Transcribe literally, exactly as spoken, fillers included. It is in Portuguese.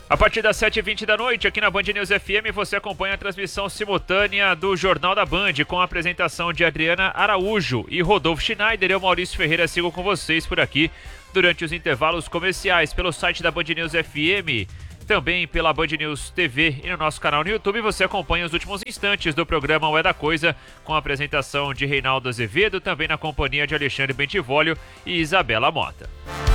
A partir das sete e vinte da noite, aqui na Band News F M, você acompanha a transmissão simultânea do Jornal da Band, com a apresentação de Adriana Araújo e Rodolfo Schneider. Eu, Maurício Ferreira, sigo com vocês por aqui durante os intervalos comerciais pelo site da Band News F M, também pela Band News T V e no nosso canal no YouTube. Você acompanha os últimos instantes do programa O É da Coisa, com a apresentação de Reinaldo Azevedo, também na companhia de Alexandre Bentivolio e Isabela Mota.